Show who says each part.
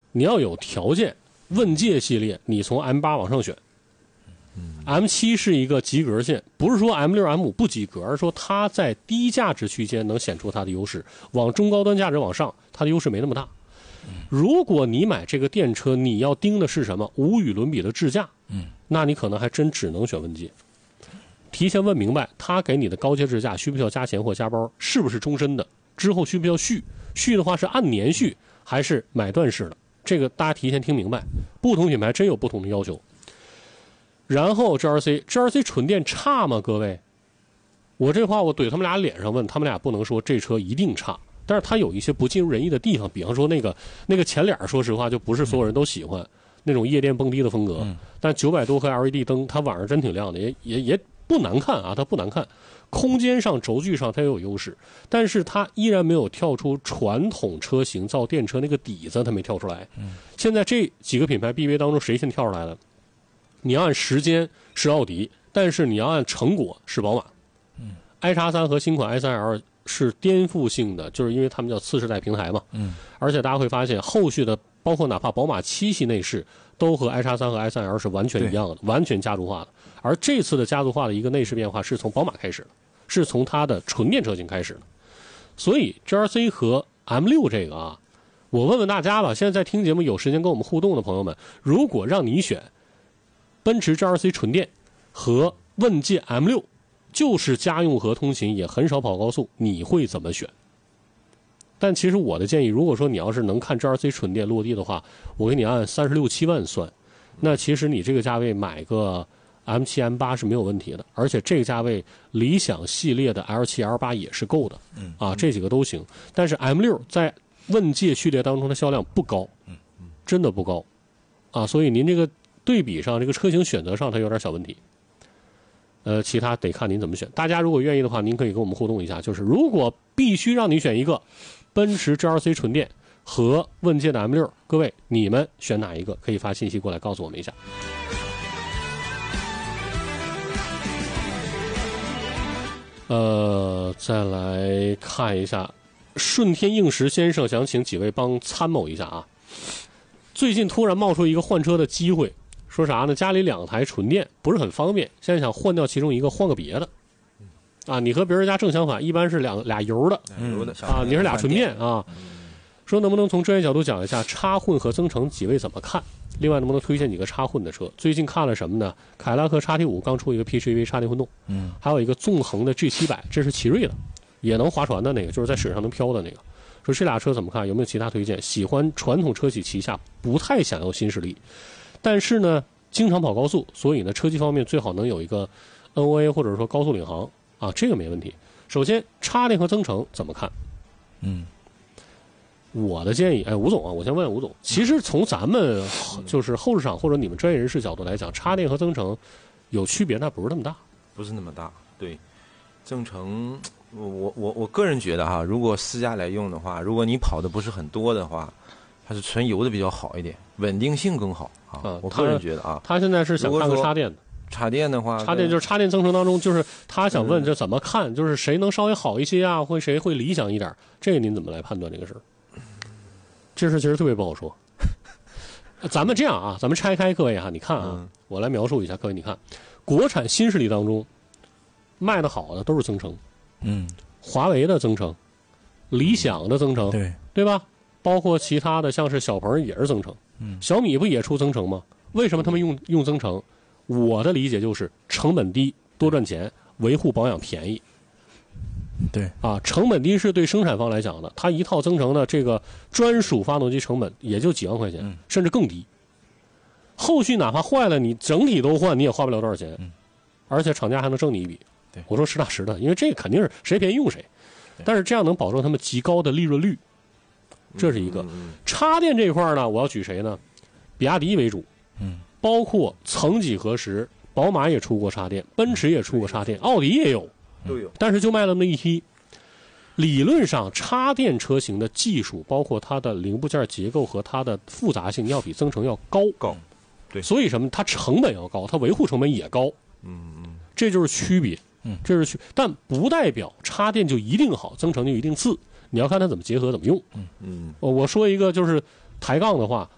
Speaker 1: 你要有条件，问界系列你从 M8 往上选。M7 是一个及格线，不是说 M6、M5 不及格，而是说它在低价值区间能显出它的优势，往中高端价值往上，它的优势没那么大。如果你买这个电车，你要盯的是什么？无与伦比的智驾，那你可能还真只能选问界。提前问明白，他给你的高阶智驾需不需要加钱或加包，是不是终身的？之后需不需要续？续的话是按年续还是买断式的？这个大家提前听明白，不同品牌真有不同的要求。然后 GRC 纯电差吗？各位，我这话我怼他们俩脸上问，他们俩不能说这车一定差，但是它有一些不尽如人意的地方，比方说那个前脸，说实话就不是所有人都喜欢那种夜店蹦迪的风格，但900多颗 LED 灯，它晚上真挺亮的，也不难看啊，它不难看。空间上轴距上它也有优势，但是它依然没有跳出传统车型造电车那个底子，它没跳出来。现在这几个品牌 BBA 当中谁先跳出来了？你要按时间是奥迪，但是你要按成果是宝马。i3 和新款 i3L 是颠覆性的，就是因为他们叫次世代平台嘛。而且大家会发现后续的包括哪怕宝马7系内饰都和 i3 和 i3L 是完全一样的，完全家族化的。而这次的家族化的一个内饰变化是从宝马开始的，是从它的纯电车型开始的。所以 GRC 和 M6 这个啊，我问问大家吧，现在在听节目有时间跟我们互动的朋友们，如果让你选奔驰 GRC 纯电和问界 M6， 就是家用和通勤，也很少跑高速，你会怎么选？但其实我的建议，如果说你要是能看 GRC 纯电落地的话，我给你按36、7万算，那其实你这个价位买个 M7、M8 是没有问题的，而且这个价位理想系列的 L7、L8 也是够的，这几个都行。但是 M6 在问界序列当中的销量不高，真的不高啊，所以您这个对比上，这个车型选择上它有点小问题。其他得看您怎么选。大家如果愿意的话，您可以跟我们互动一下，就是如果必须让你选一个奔驰 GRC 纯电和问界的 M6， 各位你们选哪一个？可以发信息过来告诉我们一下。再来看一下，顺天应时先生想请几位帮参谋一下啊。最近突然冒出一个换车的机会，说啥呢？家里2台纯电不是很方便，现在想换掉其中一个，换个别的。啊，你和别人家正相反，一般是俩油的，啊，你是俩纯电啊。说能不能从专业角度讲一下插混和增程几位怎么看？另外能不能推荐几个插混的车？最近看了什么呢？凯迪拉克 XT5 刚出一个 PHEV 插电混动，还有一个纵横的 G700，这是奇瑞的，也能划船的那个，就是在水上能飘的那个。说这俩车怎么看？有没有其他推荐？喜欢传统车企旗下，不太想要新势力，但是呢经常跑高速，所以呢车机方面最好能有一个 NOA 或者说高速领航啊，这个没问题。首先插电和增程怎么看？我的建议，吴总啊，我先问吴总，其实从咱们就是后市场或者你们专业人士角度来讲，插电和增程有区别，那不是那么大，
Speaker 2: 不是那么大。对，增程，我个人觉得哈，如果私家来用的话，如果你跑的不是很多的话，它是纯油的比较好一点，稳定性更好啊。我个人觉得啊，
Speaker 1: 他现在是想看个插电的。
Speaker 2: 插电的话，
Speaker 1: 插电就是插电增程当中，就是他想问这怎么看，就是谁能稍微好一些啊，谁会理想一点？这个您怎么来判断这个事儿？这事其实特别不好说。咱们这样啊，咱们拆开各位啊，你看啊，我来描述一下，各位你看，国产新势力当中卖的好的都是增程，华为的增程，理想的增程，对吧？包括其他的像是小鹏也是增程，小米不也出增程吗？为什么他们用增程？我的理解就是成本低，多赚钱，维护保养便宜。
Speaker 3: 对
Speaker 1: 啊，成本低是对生产方来讲的，它一套增程的这个专属发动机成本也就几万块钱，甚至更低。后续哪怕坏了，你整体都换，你也花不了多少钱，而且厂家还能挣你一笔。我说实打实的，因为这个肯定是谁便宜用谁，但是这样能保证他们极高的利润率，这是一个。插电这一块呢，我要举谁呢？比亚迪为主，包括曾几何时，宝马也出过插电，奔驰也出过插电，奥迪也有。
Speaker 2: 都有，
Speaker 1: 但是就卖了那一批。理论上，插电车型的技术，包括它的零部件结构和它的复杂性，要比增程要高。
Speaker 2: 对，
Speaker 1: 所以什么？它成本要高，它维护成本也高。这就是区别。这是但不代表插电就一定好，增程就一定次。你要看它怎么结合，怎么用。我说一个就是抬杠的话，